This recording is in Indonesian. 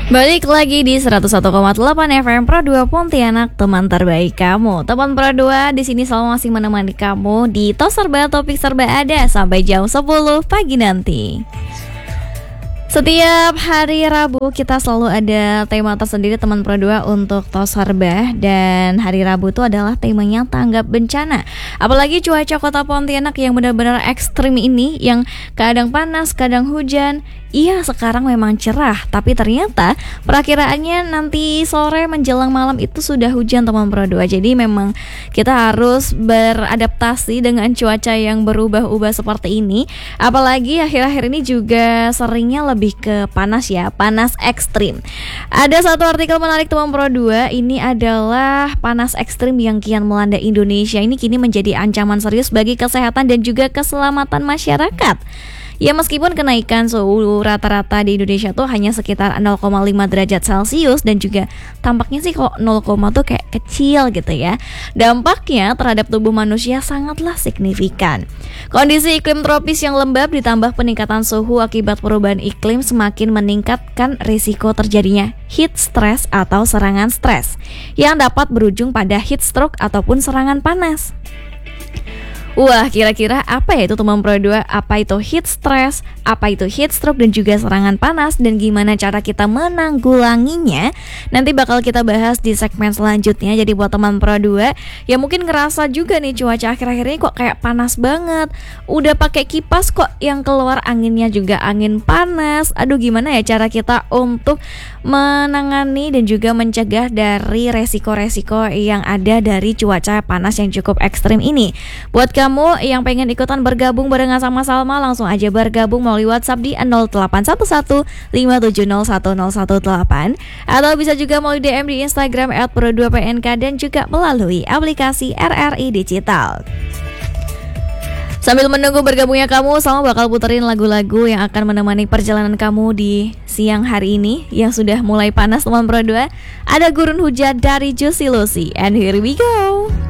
Balik lagi di 101,8 FM Pro 2 Pontianak, teman terbaik kamu. Teman Pro 2 di sini selalu masih menemani kamu di Tos Serba, topik serba ada sampai jam 10 pagi nanti. Setiap hari Rabu kita selalu ada tema tersendiri teman Pro 2 untuk Tos Serba. Dan hari Rabu itu adalah temanya tanggap bencana. Apalagi cuaca kota Pontianak yang benar-benar ekstrim ini, yang kadang panas, kadang hujan. Iya, sekarang memang cerah, tapi ternyata perakiraannya nanti sore menjelang malam itu sudah hujan teman Pro 2. Jadi memang kita harus beradaptasi dengan cuaca yang berubah-ubah seperti ini. Apalagi akhir-akhir ini juga seringnya lebih ke panas ya, panas ekstrim. Ada satu artikel menarik teman Pro 2, ini adalah panas ekstrim yang kian melanda Indonesia. Ini kini menjadi ancaman serius bagi kesehatan dan juga keselamatan masyarakat. Ya, meskipun kenaikan suhu rata-rata di Indonesia tuh hanya sekitar 0,5 derajat Celcius dan juga tampaknya sih kok 0, tuh kayak kecil gitu ya. Dampaknya terhadap tubuh manusia sangatlah signifikan. Kondisi iklim tropis yang lembab ditambah peningkatan suhu akibat perubahan iklim semakin meningkatkan risiko terjadinya heat stress atau serangan stres yang dapat berujung pada heat stroke ataupun serangan panas. Wah, kira-kira apa ya itu teman Pro 2? Apa itu heat stress? Apa itu heat stroke dan juga serangan panas? Dan gimana cara kita menanggulanginya? Nanti bakal kita bahas di segmen selanjutnya. Jadi buat teman Pro 2 ya mungkin ngerasa juga nih cuaca akhir-akhir ini kok kayak panas banget. Udah pakai kipas kok yang keluar anginnya juga angin panas. Aduh, gimana ya cara kita untuk menangani dan juga mencegah dari resiko-resiko yang ada dari cuaca panas yang cukup ekstrim ini? Buat kamu yang pengen ikutan bergabung barengan sama Salma, langsung aja bergabung melalui WhatsApp di 0811 5701018 atau bisa juga melalui DM di Instagram @pro2pnk dan juga melalui aplikasi RRI Digital. Sambil menunggu bergabungnya kamu, Salma bakal puterin lagu-lagu yang akan menemani perjalanan kamu di siang hari ini yang sudah mulai panas teman Pro 2. Ada Gurun Hujan dari Juicy Lucy, and here we go.